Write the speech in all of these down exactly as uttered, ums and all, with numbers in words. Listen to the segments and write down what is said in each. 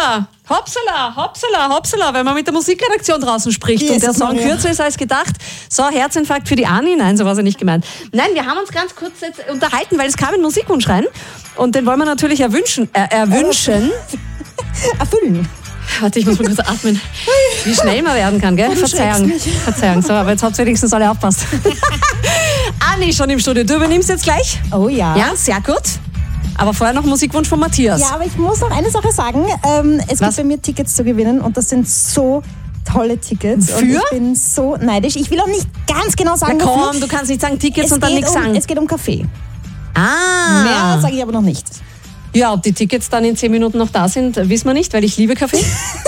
Hopsala, hopsala, hopsala, hopsala, wenn man mit der Musikredaktion draußen spricht Jesus und der Song Maria. kürzer ist als gedacht. So, Herzinfarkt für die Ani. Nein, so war es nicht gemeint. Nein, wir haben uns ganz kurz jetzt unterhalten, weil es kam ein Musikwunsch rein und den wollen wir natürlich erwünschen. Äh, erwünschen. Erfüllen. Warte, ich muss mal kurz atmen. Wie schnell man werden kann, gell? Oh, du Verzeihung. schreckst mich. Verzeihung. So, aber jetzt habt ihr wenigstens alle aufpasst. Anni schon im Studio. Du übernimmst jetzt gleich? Oh ja. Ja, sehr gut. Aber vorher noch Musikwunsch von Matthias. Ja, aber ich muss noch eine Sache sagen. Ähm, es Was? gibt bei mir Tickets zu gewinnen und das sind so tolle Tickets. Und Für? ich bin so neidisch. Ich will auch nicht ganz genau sagen, Na komm, wofür. du kannst nicht sagen Tickets Es und dann geht nichts um, sagen. Es geht um Kaffee. Ah. Mehr sage ich aber noch nicht. Ja, ob die Tickets dann in zehn Minuten noch da sind, wissen wir nicht, weil ich liebe Kaffee.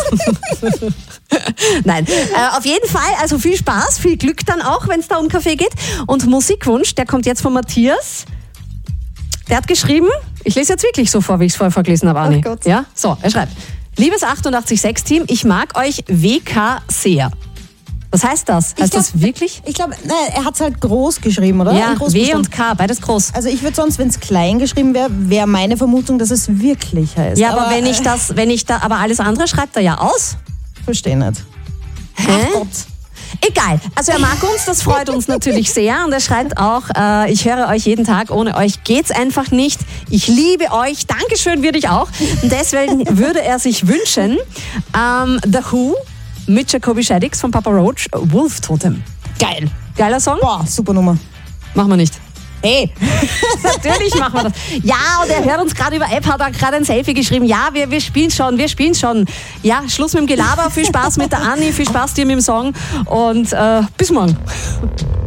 Nein, äh, auf jeden Fall, also viel Spaß, viel Glück dann auch, wenn es da um Kaffee geht. Und Musikwunsch, der kommt jetzt von Matthias. Der hat geschrieben, ich lese jetzt wirklich so vor, wie ich es vorher vorgelesen habe, Anni. Ach Gott. Ja, so, er schreibt, liebes achtundachtzig Komma sechs Team, ich mag euch W K sehr. Was heißt das? Heißt Ich glaub- das wirklich? Ich glaube, er hat es halt groß geschrieben, oder? Ja, In W Großbuchstaben. und K, beides groß. Also ich würde sonst, wenn es klein geschrieben wäre, wäre meine Vermutung, dass es wirklich heißt. Ja, aber, wenn ich äh, das, wenn ich da, aber alles andere schreibt er ja aus. verstehe nicht. Hä? Ach Gott. Egal. Also er mag uns, das freut uns natürlich sehr. Und er schreibt auch, äh, ich höre euch jeden Tag, ohne euch geht's einfach nicht. Ich liebe euch. Dankeschön, würde ich auch. Und deswegen würde er sich wünschen, ähm, The Who mit Jacoby Shaddix von Papa Roach, Wolf Totem. Geil. Geiler Song? Boah, super Nummer. Machen wir nicht. Hey. Natürlich machen wir das. Ja, und er hört uns gerade über App, hat er gerade ein Selfie geschrieben. Ja, wir, wir spielen schon, wir spielen schon. Ja, Schluss mit dem Gelaber. Viel Spaß mit der Anni, viel Spaß dir mit dem Song und äh, bis morgen.